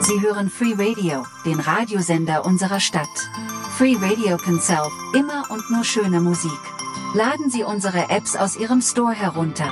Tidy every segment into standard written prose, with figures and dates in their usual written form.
Sie hören Free Radio, den Radiosender unserer Stadt. Free Radio Consell, immer und nur schöne Musik. Laden Sie unsere Apps aus Ihrem Store herunter.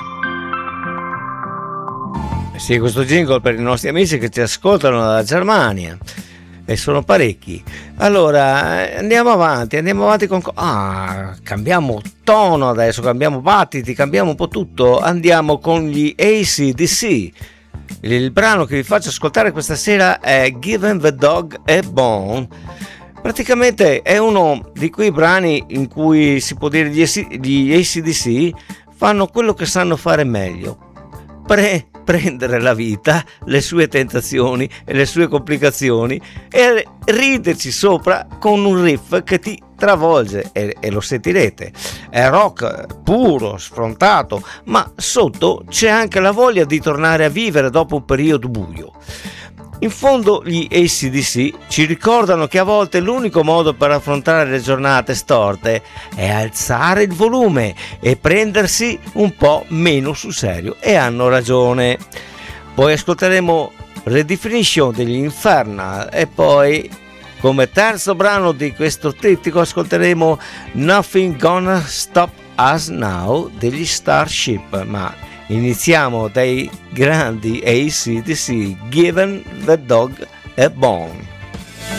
Sì, questo jingle per i nostri amici che ci ascoltano dalla Germania, e sono parecchi. Allora andiamo avanti con cambiamo tono adesso, cambiamo battiti, cambiamo un po' tutto, andiamo con gli AC/DC. Il brano che vi faccio ascoltare questa sera è Giving the Dog a Bone. Praticamente è uno di quei brani in cui si può dire gli AC/DC fanno quello che sanno fare meglio: prendere la vita, le sue tentazioni e le sue complicazioni e riderci sopra con un riff che ti travolge, e lo sentirete. È rock puro, sfrontato, ma sotto c'è anche la voglia di tornare a vivere dopo un periodo buio. In fondo gli AC/DC ci ricordano che a volte l'unico modo per affrontare le giornate storte è alzare il volume e prendersi un po' meno sul serio, e hanno ragione. Poi ascolteremo Redefinition degli Infernal e poi, come terzo brano di questo trittico, ascolteremo Nothing Gonna Stop Us Now degli Starship, ma iniziamo dai grandi AC/DC, Giving the Dog a Bone.